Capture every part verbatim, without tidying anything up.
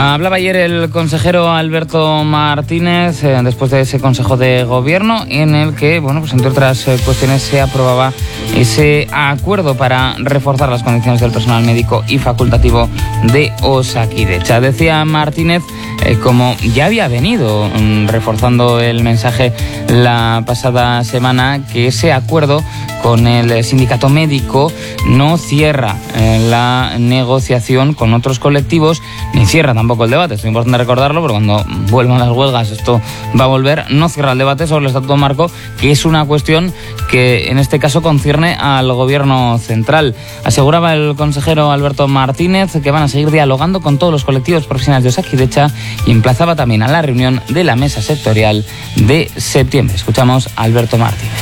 Hablaba ayer el consejero Alberto Martínez eh, después de ese consejo de gobierno en el que, bueno, pues entre otras eh, cuestiones se aprobaba ese acuerdo para reforzar las condiciones del personal médico y facultativo de Osakidetza. Decía Martínez, eh, como ya había venido mm, reforzando el mensaje la pasada semana, que ese acuerdo con el sindicato médico no cierra eh, la negociación con otros colectivos, ni cierra tampoco el debate. Es muy importante recordarlo, porque cuando vuelvan las huelgas esto va a volver. No cierra el debate sobre el Estatuto Marco, que es una cuestión que en este caso concierne al Gobierno central. Aseguraba el consejero Alberto Martínez que van a seguir dialogando con todos los colectivos profesionales de Osakidetza y emplazaba también a la reunión de la mesa sectorial de septiembre. Escuchamos a Alberto Martínez.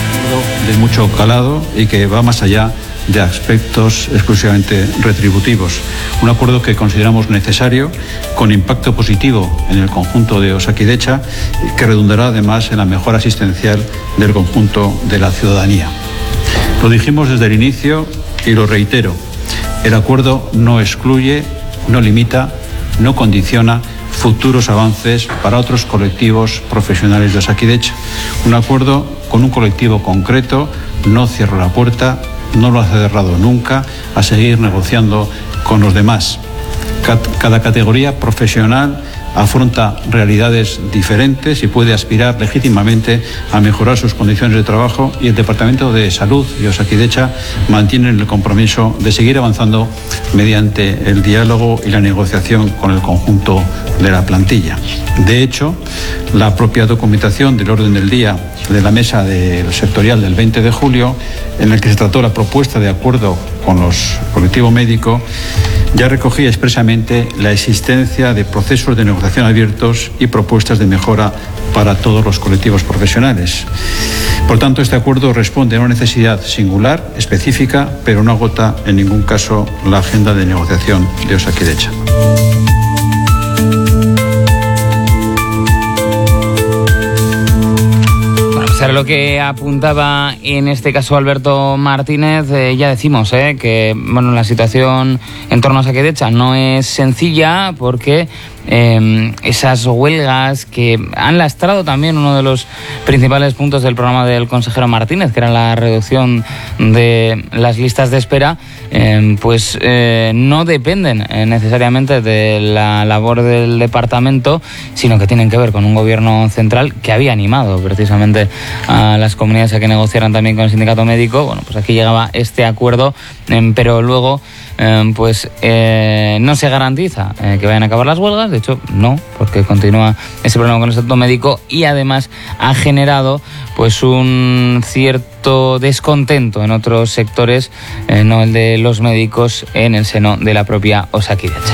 De mucho calado y que va más allá de aspectos exclusivamente retributivos. Un acuerdo que consideramos necesario, con impacto positivo en el conjunto de Osakidetza, que redundará además en la mejora asistencial del conjunto de la ciudadanía. Lo dijimos desde el inicio y lo reitero: el acuerdo no excluye, no limita, no condiciona futuros avances para otros colectivos profesionales de Osakidetza. Un acuerdo con un colectivo concreto no cierra la puerta, no lo ha cerrado nunca, a seguir negociando con los demás. Cada categoría profesional afronta realidades diferentes y puede aspirar legítimamente a mejorar sus condiciones de trabajo, y el Departamento de Salud y Osakidetza mantienen el compromiso de seguir avanzando mediante el diálogo y la negociación con el conjunto de la plantilla. De hecho, la propia documentación del orden del día de la mesa del sectorial del veinte de julio, en el que se trató la propuesta de acuerdo con los colectivos médicos, ya recogía expresamente la existencia de procesos de negociación abiertos y propuestas de mejora para todos los colectivos profesionales. Por tanto, este acuerdo responde a una necesidad singular, específica, pero no agota en ningún caso la agenda de negociación de Osakidetza. Era lo que apuntaba en este caso Alberto Martínez. Eh, ya decimos eh, que bueno, la situación en torno a Osakidetza no es sencilla, porque eh, esas huelgas que han lastrado también uno de los principales puntos del programa del consejero Martínez, que era la reducción de las listas de espera, eh, pues eh, no dependen eh, necesariamente de la labor del departamento, sino que tienen que ver con un gobierno central que había animado precisamente a las comunidades a que negociaran también con el sindicato médico. Bueno, pues aquí llegaba este acuerdo, eh, pero luego eh, pues eh, no se garantiza eh, que vayan a acabar las huelgas. De hecho, no, porque continúa ese problema con el Estatuto médico, y además ha generado pues un cierto descontento en otros sectores, eh, no el de los médicos, en el seno de la propia Osakidetza.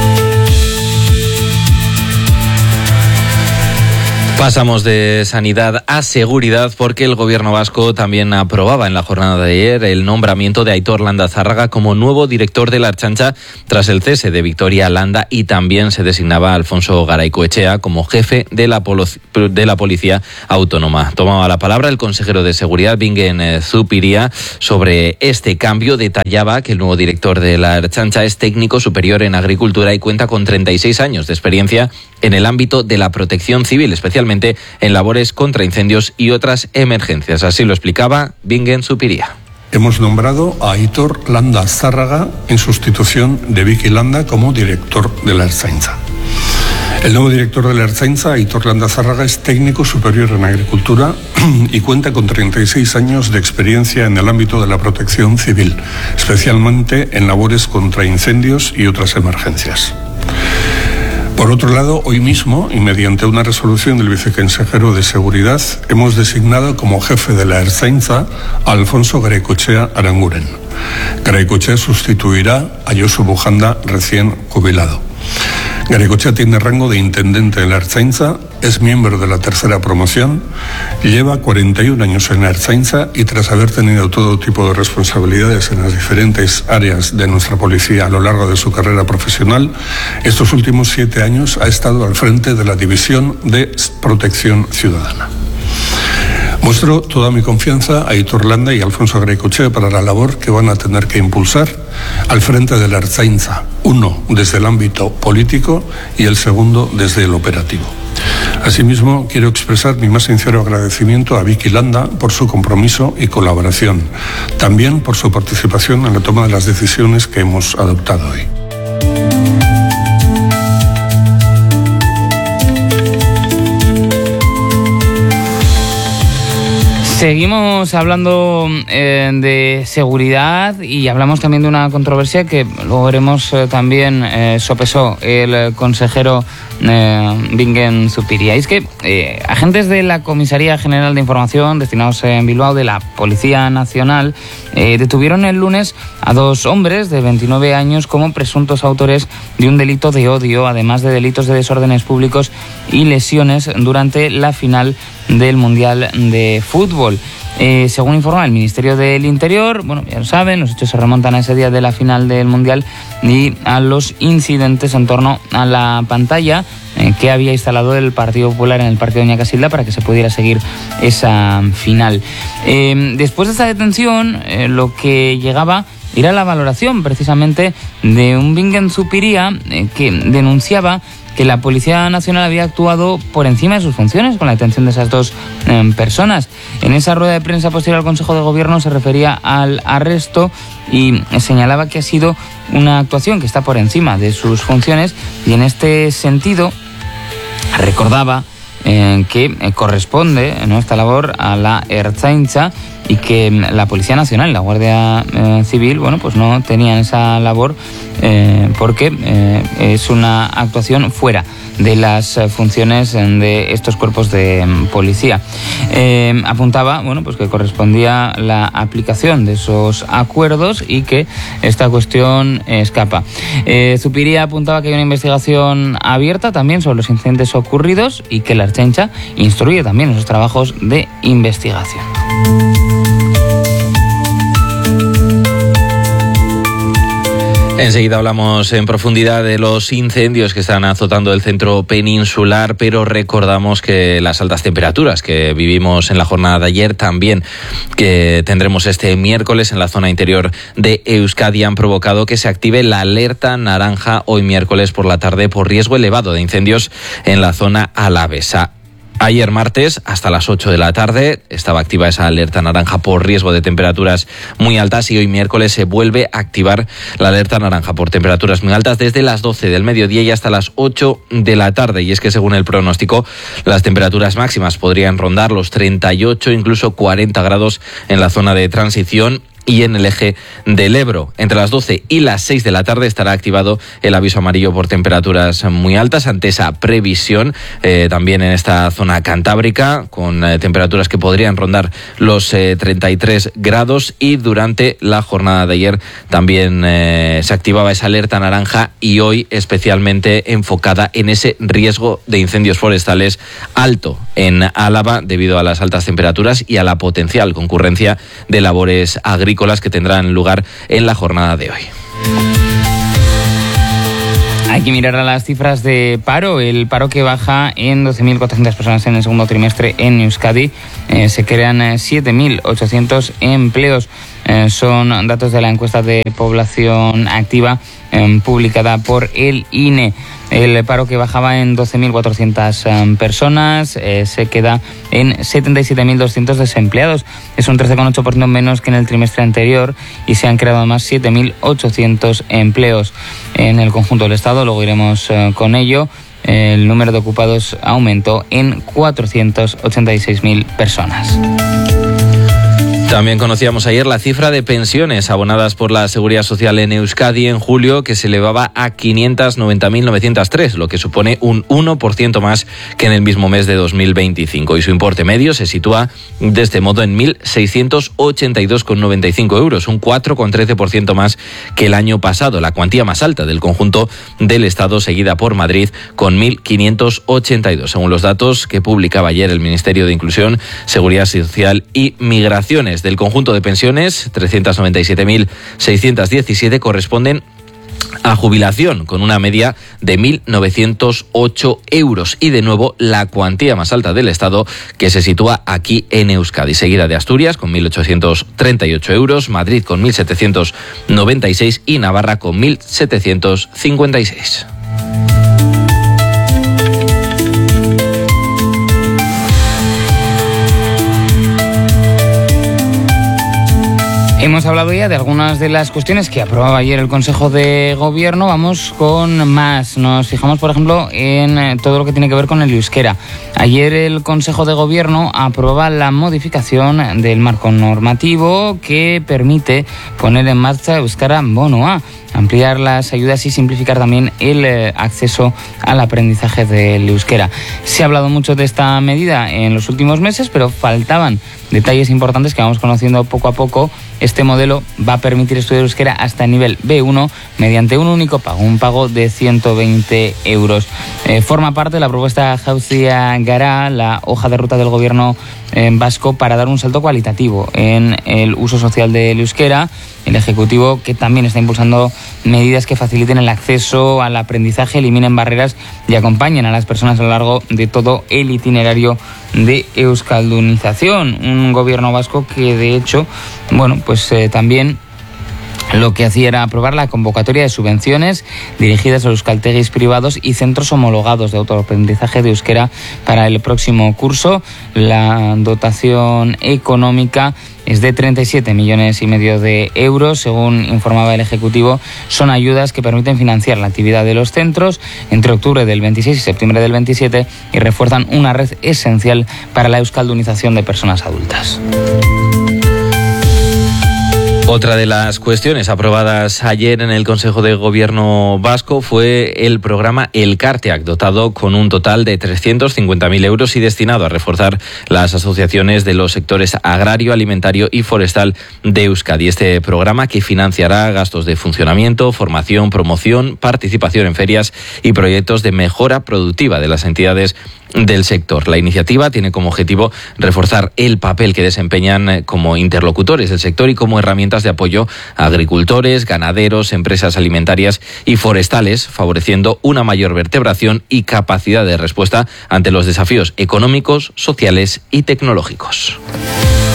Pasamos de sanidad a seguridad, porque el gobierno vasco también aprobaba en la jornada de ayer el nombramiento de Aitor Landazárraga como nuevo director de la Ertzaintza tras el cese de Victoria Landa, y también se designaba a Alfonso Garaycoechea como jefe de la, de la Policía Autónoma. Tomaba la palabra el consejero de Seguridad, Bingen Zupiria, sobre este cambio. Detallaba que el nuevo director de la Ertzaintza es técnico superior en agricultura y cuenta con treinta y seis años de experiencia en el ámbito de la protección civil, especialmente en labores contra incendios y otras emergencias. Así lo explicaba Bingen Zupiria. Hemos nombrado a Aitor Landazárraga en sustitución de Vicky Landa como director de la Ertzaintza. El nuevo director de la Ertzaintza, Aitor Landazárraga, es técnico superior en agricultura y cuenta con treinta y seis años de experiencia en el ámbito de la protección civil, especialmente en labores contra incendios y otras emergencias. Por otro lado, hoy mismo, y mediante una resolución del viceconsejero de Seguridad, hemos designado como jefe de la Ertzaintza a Alfonso Garaycoechea Aranguren. Garaycoechea sustituirá a Josu Bujanda, recién jubilado. Garaycoechea tiene rango de intendente en la Ertzaintza, es miembro de la tercera promoción, lleva cuarenta y un años en la Ertzaintza y, tras haber tenido todo tipo de responsabilidades en las diferentes áreas de nuestra policía a lo largo de su carrera profesional, estos últimos siete años ha estado al frente de la División de Protección Ciudadana. Muestro toda mi confianza a Aitor Landa y Alfonso Garaikoetxea para la labor que van a tener que impulsar al frente de la Ertzaintza, uno desde el ámbito político y el segundo desde el operativo. Asimismo, quiero expresar mi más sincero agradecimiento a Vicky Landa por su compromiso y colaboración, también por su participación en la toma de las decisiones que hemos adoptado hoy. Seguimos hablando eh, de seguridad y hablamos también de una controversia que luego veremos eh, también eh, sopesó el consejero eh, Bingen Zupiria. Y es que eh, agentes de la Comisaría General de Información destinados en Bilbao de la Policía Nacional eh, detuvieron el lunes a dos hombres de veintinueve años como presuntos autores de un delito de odio, además de delitos de desórdenes públicos y lesiones durante la final del Mundial de Fútbol. Eh, según informa el Ministerio del Interior, bueno, ya lo saben, los hechos se remontan a ese día de la final del Mundial y a los incidentes en torno a la pantalla eh, que había instalado el Partido Popular en el Parque Doña Casilda para que se pudiera seguir esa final. Eh, después de esta detención, eh, lo que llegaba era la valoración precisamente de un Bingen Zupiria eh, que denunciaba que la Policía Nacional había actuado por encima de sus funciones con la detención de esas dos eh, personas. En esa rueda de prensa posterior al Consejo de Gobierno se refería al arresto y señalaba que ha sido una actuación que está por encima de sus funciones y en este sentido recordaba eh, que eh, corresponde ¿no? esta labor a la Ertzaintza y que la Policía Nacional y la Guardia eh, Civil, bueno, pues no tenían esa labor eh, porque eh, es una actuación fuera de las funciones de estos cuerpos de policía. Eh, apuntaba, bueno, pues que correspondía la aplicación de esos acuerdos y que esta cuestión escapa. Eh, Zupiria apuntaba que hay una investigación abierta también sobre los incidentes ocurridos y que la Ertzaintza instruye también esos trabajos de investigación. Enseguida hablamos en profundidad de los incendios que están azotando el centro peninsular, pero recordamos que las altas temperaturas que vivimos en la jornada de ayer, también que tendremos este miércoles en la zona interior de Euskadi, han provocado que se active la alerta naranja hoy miércoles por la tarde por riesgo elevado de incendios en la zona alavesa. Ayer martes, hasta las ocho de la tarde, estaba activa esa alerta naranja por riesgo de temperaturas muy altas y hoy miércoles se vuelve a activar la alerta naranja por temperaturas muy altas desde las doce del mediodía y hasta las ocho de la tarde. Y es que según el pronóstico, las temperaturas máximas podrían rondar los treinta y ocho, incluso cuarenta grados en la zona de transición y en el eje del Ebro. Entre las doce y las seis de la tarde estará activado el aviso amarillo por temperaturas muy altas ante esa previsión, eh, también en esta zona cantábrica, con eh, temperaturas que podrían rondar los eh, treinta y tres grados, y durante la jornada de ayer también eh, se activaba esa alerta naranja y hoy especialmente enfocada en ese riesgo de incendios forestales alto en Álava debido a las altas temperaturas y a la potencial concurrencia de labores agrícolas que tendrán lugar en la jornada de hoy. Hay que mirar a las cifras de paro. El paro que baja en doce mil cuatrocientas personas en el segundo trimestre en Euskadi. Eh, se crean siete mil ochocientos empleos. Eh, son datos de la encuesta de población activa eh, publicada por el I N E. El paro que bajaba en doce mil cuatrocientas um, personas eh, se queda en setenta y siete mil doscientos desempleados. Es un trece coma ocho por ciento menos que en el trimestre anterior y se han creado además siete mil ochocientos empleos en el conjunto del Estado. Luego iremos uh, con ello. El número de ocupados aumentó en cuatrocientos ochenta y seis mil personas. También conocíamos ayer la cifra de pensiones abonadas por la Seguridad Social en Euskadi en julio, que se elevaba a quinientas noventa mil novecientos tres, lo que supone un uno por ciento más que en el mismo mes de dos mil veinticinco. Y su importe medio se sitúa de este modo en mil seiscientos ochenta y dos coma noventa y cinco euros, un cuatro coma trece por ciento más que el año pasado, la cuantía más alta del conjunto del Estado, seguida por Madrid con mil quinientos ochenta y dos, según los datos que publicaba ayer el Ministerio de Inclusión, Seguridad Social y Migraciones. Del conjunto de pensiones, trescientas noventa y siete mil seiscientas diecisiete corresponden a jubilación, con una media de mil novecientos ocho euros. Y de nuevo, la cuantía más alta del Estado, que se sitúa aquí en Euskadi, seguida de Asturias con mil ochocientos treinta y ocho euros, Madrid con mil setecientos noventa y seis y Navarra con mil setecientos cincuenta y seis. Hemos hablado ya de algunas de las cuestiones que aprobaba ayer el Consejo de Gobierno. Vamos con más. Nos fijamos, por ejemplo, en todo lo que tiene que ver con el euskera. Ayer el Consejo de Gobierno aprobaba la modificación del marco normativo que permite poner en marcha Euskara Bonoa, ampliar las ayudas y simplificar también el eh, acceso al aprendizaje del euskera. Se ha hablado mucho de esta medida en los últimos meses, pero faltaban detalles importantes que vamos conociendo poco a poco. Este modelo va a permitir estudiar euskera hasta el nivel be uno mediante un único pago, un pago de ciento veinte euros. Eh, forma parte de la propuesta Jauzia Gara, la hoja de ruta del gobierno eh, vasco para dar un salto cualitativo en el uso social del euskera. El Ejecutivo, que también está impulsando medidas que faciliten el acceso al aprendizaje, eliminen barreras y acompañen a las personas a lo largo de todo el itinerario de euskaldunización. Un gobierno vasco que, de hecho, bueno, pues eh, también lo que hacía era aprobar la convocatoria de subvenciones dirigidas a euskaltegis privados y centros homologados de autoaprendizaje de euskera para el próximo curso. La dotación económica es de treinta y siete millones y medio de euros, según informaba el Ejecutivo. Son ayudas que permiten financiar la actividad de los centros entre octubre del veintiséis y septiembre del veintisiete y refuerzan una red esencial para la euskaldunización de personas adultas. Otra de las cuestiones aprobadas ayer en el Consejo de Gobierno vasco fue el programa Elkarteak, dotado con un total de trescientos cincuenta mil euros y destinado a reforzar las asociaciones de los sectores agrario, alimentario y forestal de Euskadi. Este programa, que financiará gastos de funcionamiento, formación, promoción, participación en ferias y proyectos de mejora productiva de las entidades del sector. La iniciativa tiene como objetivo reforzar el papel que desempeñan como interlocutores del sector y como herramientas de apoyo a agricultores, ganaderos, empresas alimentarias y forestales, favoreciendo una mayor vertebración y capacidad de respuesta ante los desafíos económicos, sociales y tecnológicos.